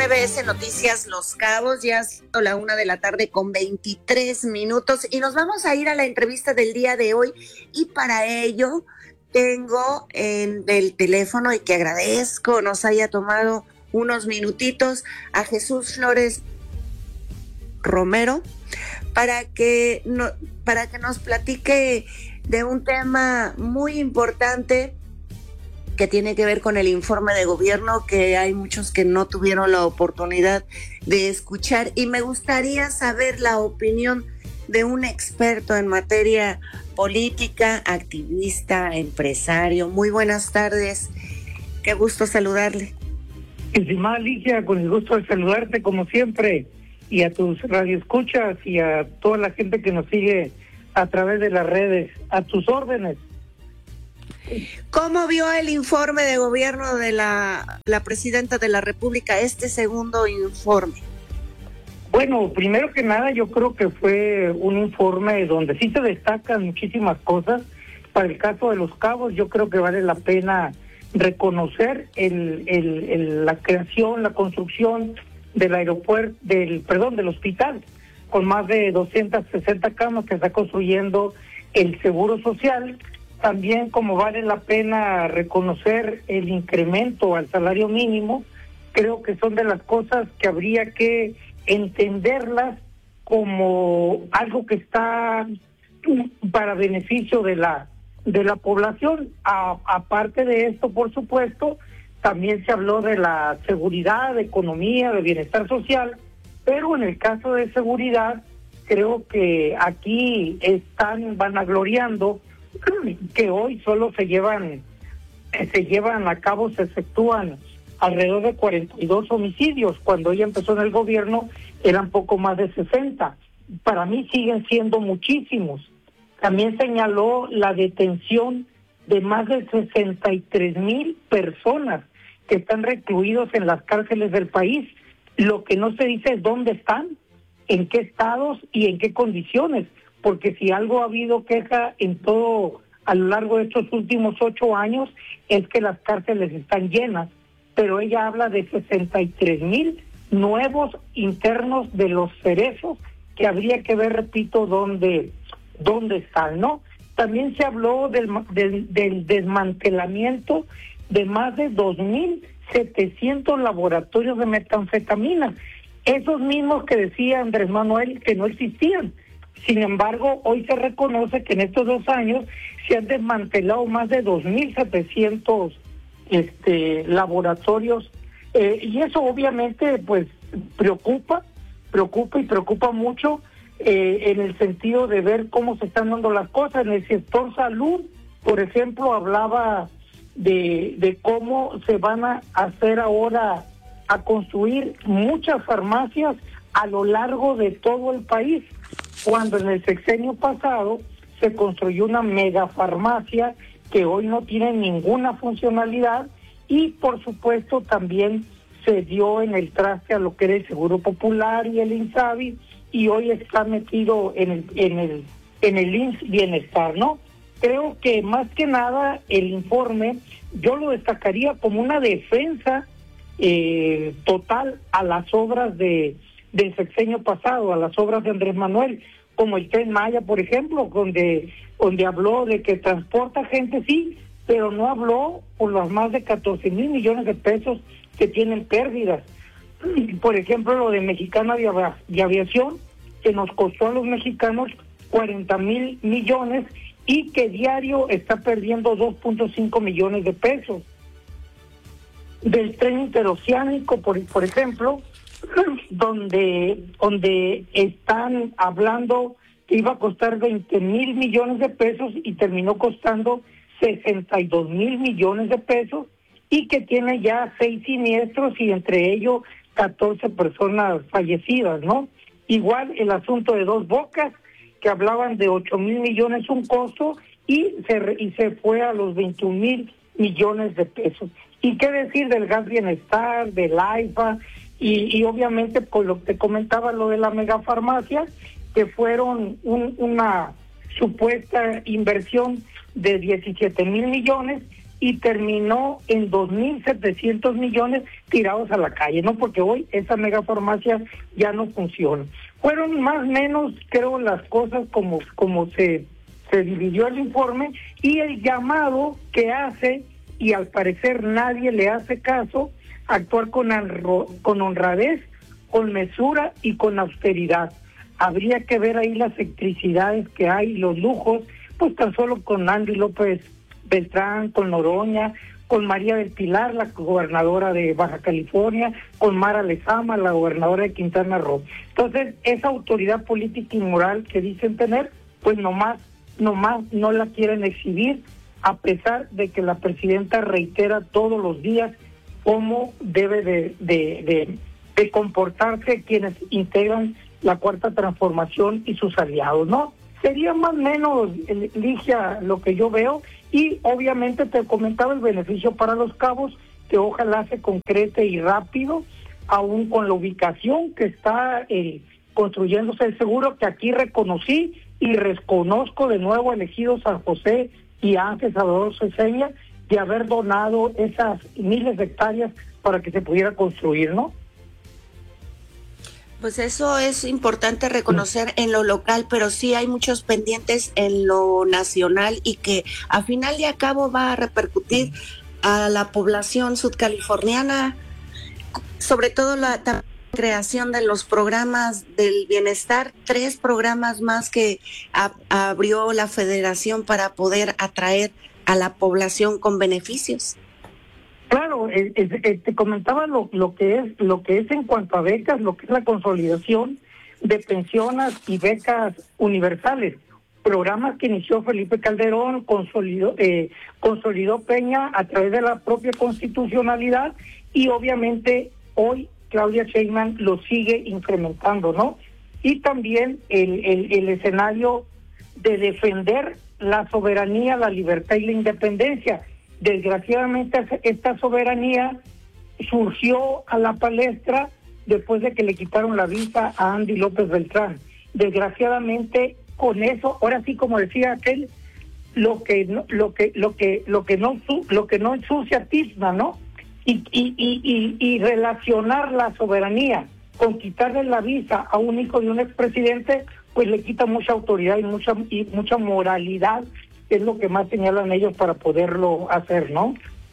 MBS Noticias Los Cabos, ya siendo la 1:23 p.m. y nos vamos a ir a la entrevista del día de hoy, y para ello tengo en el teléfono, y que agradezco nos haya tomado unos minutitos, a Jesús Flores Romero para que nos platique de un tema muy importante que tiene que ver con el informe de gobierno, que hay muchos que no tuvieron la oportunidad de escuchar, y me gustaría saber la opinión de un experto en materia política, activista, empresario. Muy buenas tardes, qué gusto saludarle. Estimada Alicia, con el gusto de saludarte como siempre, y a tus radioescuchas y a toda la gente que nos sigue a través de las redes, a tus órdenes. ¿Cómo vio el informe de gobierno de la presidenta de la República, este segundo informe? Bueno, primero que nada, yo creo que fue un informe donde sí se destacan muchísimas cosas. Para el caso de Los Cabos, yo creo que vale la pena reconocer la creación, la construcción del aeropuerto, del hospital, con más de 260 camas que está construyendo el Seguro Social. También, como vale la pena reconocer el incremento al salario mínimo, creo que son de las cosas que habría que entenderlas como algo que está para beneficio de la población. Aparte de esto, por supuesto, también se habló de la seguridad, de economía, de bienestar social, pero en el caso de seguridad, creo que aquí están vanagloriando que hoy solo se llevan a cabo, se efectúan alrededor de 42 homicidios, cuando ella empezó en el gobierno eran poco más de 60. Para mí siguen siendo muchísimos. También señaló la detención de más de 63,000 personas que están recluidos en las cárceles del país. Lo que no se dice es dónde están, en qué estados y en qué condiciones, porque si algo ha habido queja en todo a lo largo de estos últimos 8 años es que las cárceles están llenas, pero ella habla de 63,000 nuevos internos de los cerezos que habría que ver, repito, dónde están, ¿no? También se habló del desmantelamiento de más de 2,700 laboratorios de metanfetamina, esos mismos que decía Andrés Manuel que no existían. Sin embargo, hoy se reconoce que en estos 2 años se han desmantelado más de 2,700 laboratorios, y eso obviamente pues preocupa mucho, en el sentido de ver cómo se están dando las cosas. En el sector salud, por ejemplo, hablaba de cómo se van a hacer ahora, a construir muchas farmacias a lo largo de todo el país, cuando en el sexenio pasado se construyó una megafarmacia que hoy no tiene ninguna funcionalidad, y por supuesto también se dio en el traste a lo que era el Seguro Popular y el INSABI, y hoy está metido en el IMSS Bienestar, ¿no? Creo que más que nada el informe yo lo destacaría como una defensa total a las obras del sexenio pasado, a las obras de Andrés Manuel, como el Tren Maya, por ejemplo, donde habló de que transporta gente, sí, pero no habló por los más de 14,000 millones de pesos que tienen pérdidas. Por ejemplo, lo de Mexicana de Aviación, que nos costó a los mexicanos 40,000 millones y que diario está perdiendo 2.5 millones de pesos. Del tren interoceánico, por ejemplo, donde están hablando que iba a costar 20,000 millones de pesos y terminó costando 62,000 millones de pesos, y que tiene ya 6 siniestros y entre ellos 14 personas fallecidas, ¿no? Igual el asunto de Dos Bocas, que hablaban de 8,000 millones un costo, y se fue a los 21,000 millones de pesos. ¿Y qué decir del Gas Bienestar, del AIFA, y obviamente por lo que comentaba, lo de la megafarmacia, que fueron una supuesta inversión de 17,000 millones, y terminó en 2.700 millones tirados a la calle, ¿no? Porque hoy esa megafarmacia ya no funciona. Fueron más o menos, creo, las cosas como se dividió el informe, y el llamado que hace, y al parecer nadie le hace caso, actuar con honradez, con mesura y con austeridad. Habría que ver ahí las excentricidades que hay, los lujos, pues tan solo con Andy López Beltrán, con Noroña, con María del Pilar, la gobernadora de Baja California, con Mara Lezama, la gobernadora de Quintana Roo. Entonces, esa autoridad política y moral que dicen tener, pues nomás no la quieren exhibir, a pesar de que la presidenta reitera todos los días cómo debe de comportarse quienes integran la Cuarta Transformación y sus aliados, ¿no? Sería más o menos, Ligia, lo que yo veo, y obviamente te comentaba el beneficio para Los Cabos, que ojalá se concrete y rápido, aún con la ubicación que está construyéndose. Seguro que aquí reconocí y reconozco de nuevo elegido San José y Ángel Salvador Ceseña de haber donado esas miles de hectáreas para que se pudiera construir, ¿no? Pues eso es importante reconocer en lo local, pero sí hay muchos pendientes en lo nacional y que a final de cabo va a repercutir a la población sudcaliforniana, sobre todo la creación de los programas del bienestar, 3 programas más que abrió la federación para poder atraer a la población con beneficios. Claro, te comentaba lo que es en cuanto a becas, lo que es la consolidación de pensiones y becas universales, programas que inició Felipe Calderón, consolidó Peña a través de la propia constitucionalidad, y obviamente hoy Claudia Sheinbaum lo sigue incrementando, ¿no? Y también el escenario de defender la soberanía, la libertad y la independencia. Desgraciadamente esta soberanía surgió a la palestra después de que le quitaron la visa a Andy López Beltrán. Desgraciadamente con eso, ahora sí, como decía aquel, lo que no ensucia tizna, ¿no? Y relacionar la soberanía con quitarle la visa a un hijo de un expresidente, pues le quita mucha autoridad y mucha moralidad, que es lo que más señalan ellos para poderlo hacer, ¿no?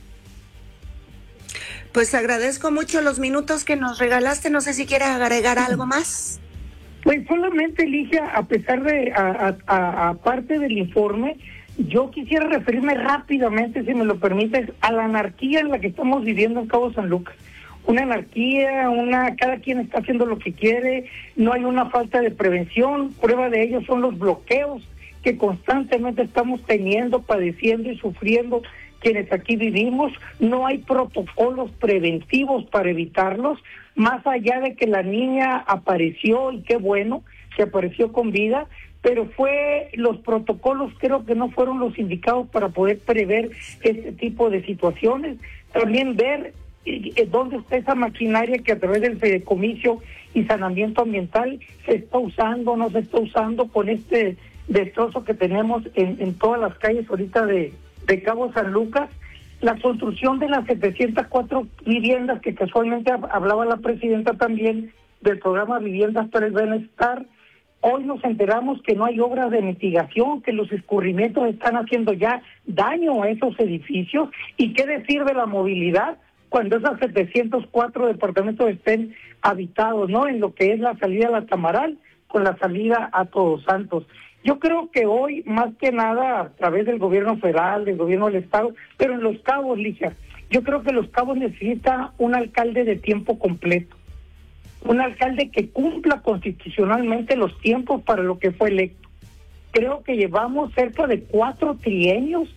Pues agradezco mucho los minutos que nos regalaste. No sé si quieres agregar algo más. Pues solamente, Ligia, a pesar de, aparte del informe, yo quisiera referirme rápidamente, si me lo permites, a la anarquía en la que estamos viviendo en Cabo San Lucas. Una anarquía, cada quien está haciendo lo que quiere, no hay una falta de prevención. Prueba de ello son los bloqueos que constantemente estamos teniendo, padeciendo y sufriendo quienes aquí vivimos. No hay protocolos preventivos para evitarlos, más allá de que la niña apareció, y qué bueno que apareció con vida, pero los protocolos creo que no fueron los indicados para poder prever este tipo de situaciones. También ver dónde está esa maquinaria que a través del fideicomiso y saneamiento ambiental se está usando, no se está usando, con este destrozo que tenemos en todas las calles ahorita de Cabo San Lucas. La construcción de las 704 viviendas que casualmente hablaba la presidenta también del programa Viviendas para el Bienestar. Hoy nos enteramos que no hay obras de mitigación, que los escurrimientos están haciendo ya daño a esos edificios. ¿Y qué decir de la movilidad cuando esas 704 departamentos estén habitados, ¿no? En lo que es la salida a la Tamaral con la salida a Todos Santos. Yo creo que hoy, más que nada, a través del gobierno federal, del gobierno del estado, pero en Los Cabos, Ligia, yo creo que Los Cabos necesita un alcalde de tiempo completo, un alcalde que cumpla constitucionalmente los tiempos para lo que fue electo. Creo que llevamos cerca de 4 trienios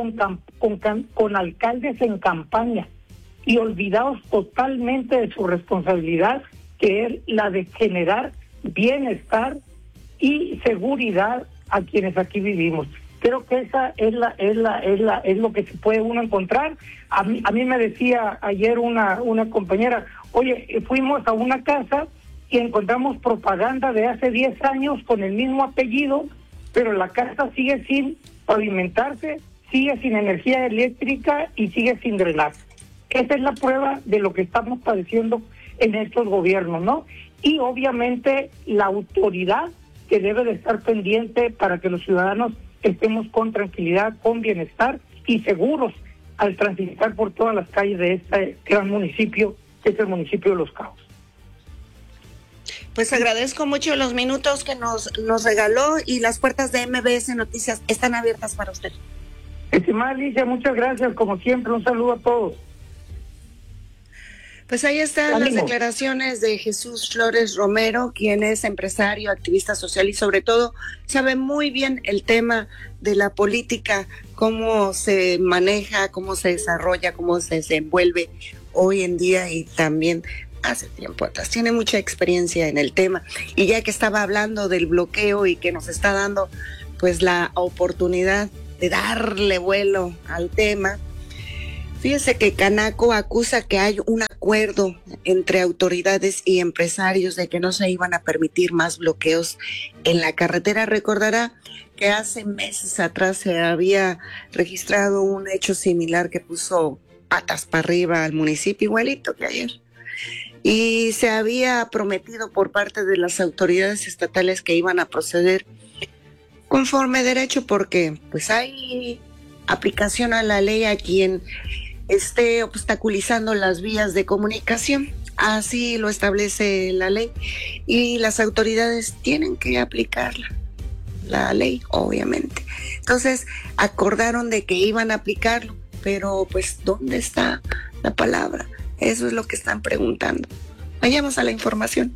con alcaldes en campaña y olvidados totalmente de su responsabilidad, que es la de generar bienestar y seguridad a quienes aquí vivimos. Creo que esa es lo que se puede uno encontrar. A mí me decía ayer una compañera, oye, fuimos a una casa y encontramos propaganda de hace 10 años con el mismo apellido, pero la casa sigue sin pavimentarse, sigue sin energía eléctrica y sigue sin drenaje. Esa es la prueba de lo que estamos padeciendo en estos gobiernos, ¿no? Y obviamente la autoridad que debe de estar pendiente para que los ciudadanos estemos con tranquilidad, con bienestar y seguros al transitar por todas las calles de este gran municipio, que es el municipio de Los Cabos. Pues agradezco mucho los minutos que nos regaló y las puertas de MBS Noticias están abiertas para usted. Estimada Alicia, muchas gracias, como siempre, un saludo a todos. Pues ahí están las declaraciones de Jesús Flores Romero, quien es empresario, activista social y sobre todo sabe muy bien el tema de la política, cómo se maneja, cómo se desarrolla, cómo se desenvuelve hoy en día y también hace tiempo atrás. Tiene mucha experiencia en el tema y ya que estaba hablando del bloqueo y que nos está dando pues la oportunidad de darle vuelo al tema, fíjese que Canaco acusa que hay un acuerdo entre autoridades y empresarios de que no se iban a permitir más bloqueos en la carretera. Recordará que hace meses atrás se había registrado un hecho similar que puso patas para arriba al municipio, igualito que ayer. Y se había prometido por parte de las autoridades estatales que iban a proceder conforme derecho porque pues hay aplicación a la ley a quien esté obstaculizando las vías de comunicación. Así lo establece la ley y las autoridades tienen que aplicarla, la ley, obviamente. Entonces acordaron de que iban a aplicarlo, pero pues ¿dónde está la palabra? Eso es lo que están preguntando. Vayamos a la información.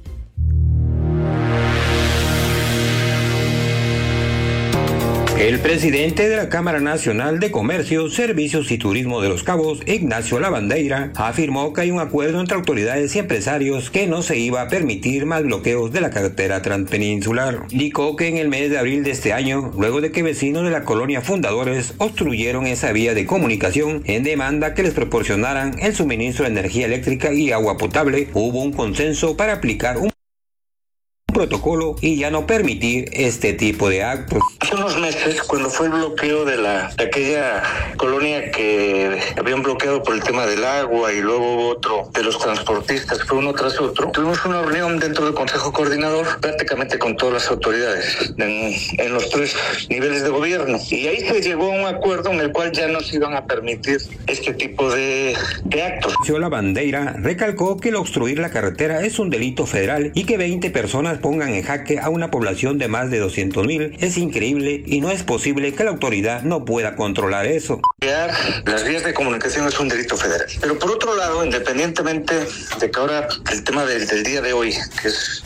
El presidente de la Cámara Nacional de Comercio, Servicios y Turismo de Los Cabos, Ignacio Lavandeira, afirmó que hay un acuerdo entre autoridades y empresarios que no se iba a permitir más bloqueos de la carretera transpeninsular. Indicó que en el mes de abril de este año, luego de que vecinos de la colonia Fundadores obstruyeron esa vía de comunicación en demanda que les proporcionaran el suministro de energía eléctrica y agua potable, hubo un consenso para aplicar un protocolo y ya no permitir este tipo de actos. Hace unos meses, cuando fue el bloqueo de aquella colonia que habían bloqueado por el tema del agua y luego hubo otro de los transportistas, fue uno tras otro, tuvimos una reunión dentro del Consejo Coordinador prácticamente con todas las autoridades en los tres niveles de gobierno y ahí se llegó a un acuerdo en el cual ya no se iban a permitir este tipo de actos. La Bandeira recalcó que el obstruir la carretera es un delito federal y que 20 personas pongan en jaque a una población de más de 200,000 es increíble y no es posible que la autoridad no pueda controlar eso. Las vías de comunicación es un delito federal. Pero por otro lado, independientemente de que ahora el tema del día de hoy, que es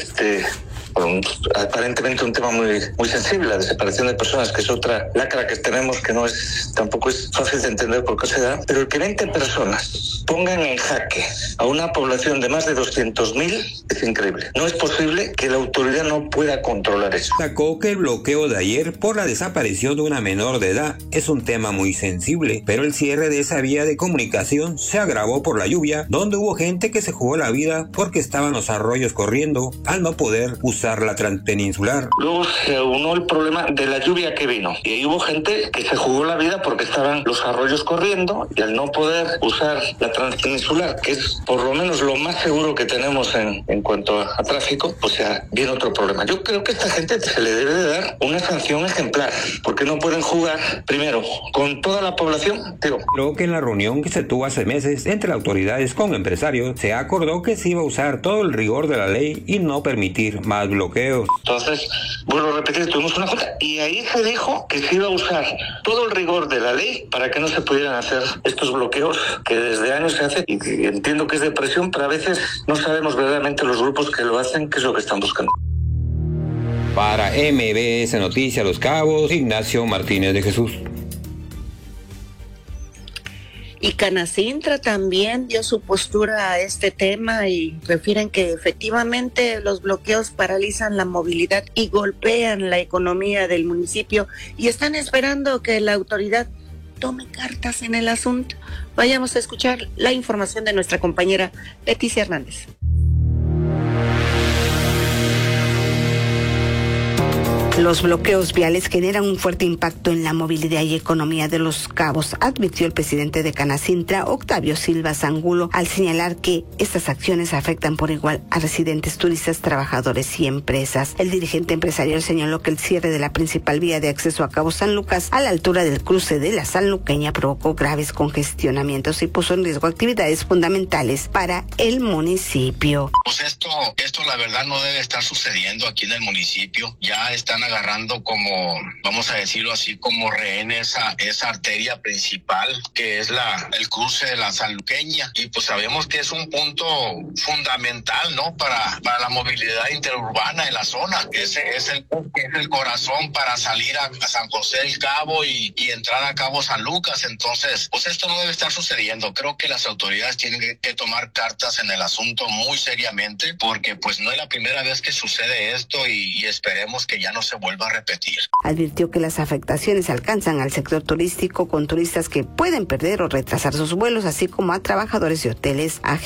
aparentemente un tema muy sensible, la desaparición de personas, que es otra lacra que tenemos que tampoco es fácil de entender por qué se da, pero el que 20 personas pongan en jaque a una población de más de 200,000 es increíble. No es posible que la autoridad no pueda controlar eso. Destacó que el bloqueo de ayer por la desaparición de una menor de edad es un tema muy sensible, pero el cierre de esa vía de comunicación se agravó por la lluvia, donde hubo gente que se jugó la vida porque estaban los arroyos corriendo al no poder usar la transpeninsular. Luego se unó el problema de la lluvia que vino y ahí hubo gente que se jugó la vida porque estaban los arroyos corriendo y al no poder usar la transpeninsular, que es por lo menos lo más seguro que tenemos en cuanto a tráfico, pues ya viene otro problema. Yo creo que a esta gente se le debe de dar una sanción ejemplar porque no pueden jugar primero con toda la población. Creo que en la reunión que se tuvo hace meses entre autoridades con empresarios se acordó que se iba a usar todo el rigor de la ley y no permitir más bloqueos. Entonces, vuelvo a repetir, tuvimos una junta y ahí se dijo que se iba a usar todo el rigor de la ley para que no se pudieran hacer estos bloqueos que desde años se hacen y entiendo que es de presión, pero a veces no sabemos verdaderamente los grupos que lo hacen qué es lo que están buscando. Para MBS Noticias Los Cabos, Ignacio Martínez de Jesús. Y Canacintra también dio su postura a este tema y refieren que efectivamente los bloqueos paralizan la movilidad y golpean la economía del municipio y están esperando que la autoridad tome cartas en el asunto. Vayamos a escuchar la información de nuestra compañera Leticia Hernández. Los bloqueos viales generan un fuerte impacto en la movilidad y economía de Los Cabos, advirtió el presidente de Canacintra, Octavio Silva Angulo, al señalar que estas acciones afectan por igual a residentes, turistas, trabajadores y empresas. El dirigente empresarial señaló que el cierre de la principal vía de acceso a Cabo San Lucas, a la altura del cruce de la Sanluqueña, provocó graves congestionamientos y puso en riesgo actividades fundamentales para el municipio. Pues esto la verdad no debe estar sucediendo aquí en el municipio. Ya están agarrando como, vamos a decirlo así, como rehén esa arteria principal que es el cruce de la Sanluqueña, y pues sabemos que es un punto fundamental, ¿no? Para la movilidad interurbana en la zona. Ese es el corazón para salir a San José del Cabo y entrar a Cabo San Lucas. Entonces, pues esto no debe estar sucediendo. Creo que las autoridades tienen que tomar cartas en el asunto muy seriamente, porque pues no es la primera vez que sucede esto y esperemos que ya no se vuelva a repetir. Advirtió que las afectaciones alcanzan al sector turístico, con turistas que pueden perder o retrasar sus vuelos, así como a trabajadores de hoteles,